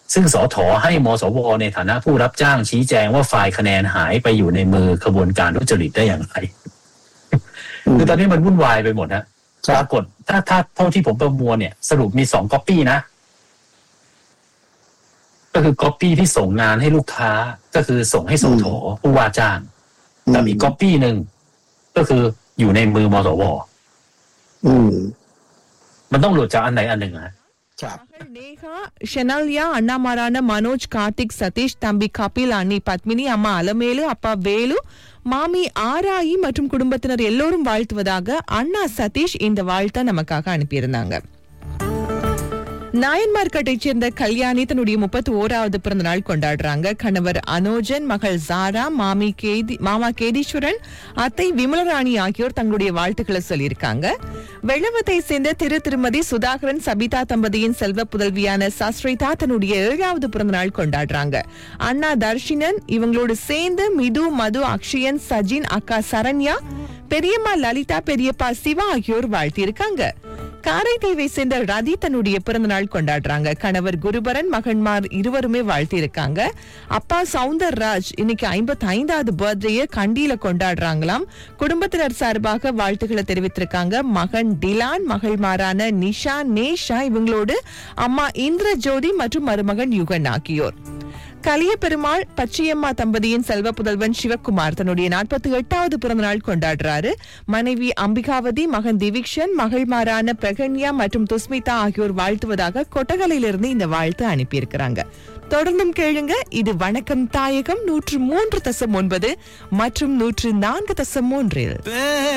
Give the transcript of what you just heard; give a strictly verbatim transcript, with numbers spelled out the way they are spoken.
ซึ่งสทให้มสวในฐานะผู้รับจ้างชี้แจงว่าไฟล์คะแนนหายไปอยู่ในมือขบวนการทุจริตได้อย่างไรคือตอนนี้มันวุ่นวายไปหมดนะปรากฏถ้าถ้าเท่าที่ผมประมวลเนี่ยสรุปมีสองก๊อปปี้นะก็คือก๊อปปี้ที่ส่งงานให้ลูกค้าก็คือส่งให้สทผู้ว่าจ้างกับอีกก๊อปปี้หนึ่งก็คืออยู่ในมือมสวมันต้องหลุดจากอันไหนอันหนึ่งฮะ ಶೆನಲ್ಯ ಅಣ್ಣ ಮಾರಾನ ಮನೋಜ್ ಕಾರ್ತಿಕ್ ಸತೀಶ್ தம்பி கபிலானி பத்மினி அம்மா அலமேலு அப்பா வேலு மாமி ஆராயி மற்றும் குடும்பத்தினர் எல்லோரும் வாழ்த்துவதாக அண்ணா சதீஷ் இந்த வாழ்த்தை நமக்காக அனுப்பியிருந்தாங்க. நாயன்மார்கட்டைச் சேர்ந்த கல்யாணி தன்னுடைய முப்பத்தி ஓராவது பிறந்த நாள் கொண்டாடுறாங்க. கணவர் அனோஜன், மகள் ஜாரா, மாமி கேதி மாமா கேதீஸ்வரன், அத்தை விமலராணி ஆகியோர் தங்களுடைய வாழ்த்துக்களை சொல்லியிருக்காங்க. வெள்ளவத்தை சேர்ந்த திரு திருமதி சுதாகரன் சபிதா தம்பதியின் செல்வ புதல்வியான சஸ்ரிதா தன்னுடைய ஏழாவது பிறந்த நாள் கொண்டாடுறாங்க. அண்ணா தர்ஷினன் இவங்களோடு சேர்ந்து மிது, மது, அக்ஷயன், சஜின், அக்கா சரண்யா, பெரியம்மா லலிதா, பெரியப்பா சிவா ஆகியோர் வாழ்த்தியிருக்காங்க. காரைதீவை சேர்ந்த ரதி தன்னுடைய பிறந்த நாள் கொண்டாடுறாங்க. கணவர் குருபரன், மகன்மார் இருவருமே வாழ்த்தி இருக்காங்க. அப்பா சவுந்தர் ராஜ் இன்னைக்கு ஐம்பத்தி ஐந்தாவது பர்த்டே கண்டியில கொண்டாடுறாங்களாம். குடும்பத்தினர் சார்பாக வாழ்த்துக்களை தெரிவித்திருக்காங்க. மகன் டிலான், மகள்மாரான நிஷா, நேஷா இவங்களோடு அம்மா இந்திரஜோதி மற்றும் மருமகன் யுகன் ஆகியோர். கலிய பெருமாள் பச்சையம்மா தம்பதியின் செல்வ புதல்வன் சிவக்குமார் தன்னுடைய நாற்பத்தி எட்டாவது பிறந்த நாள் கொண்டாடுறாரு. மனைவி அம்பிகாவதி, மகன் திவிக்ஷன், மகள்மாரான பிரகன்யா மற்றும் துஸ்மிதா ஆகியோர் வாழ்த்துவதாக கொட்டகலையிலிருந்து இந்த வாழ்த்து அனுப்பியிருக்கிறாங்க. தொடர்ந்தும் கேளுங்க. இது வணக்கம் தாயகம் நூற்று மூன்று தசம் ஒன்பது மற்றும் நூற்று நான்கு தசம் மூன்றில்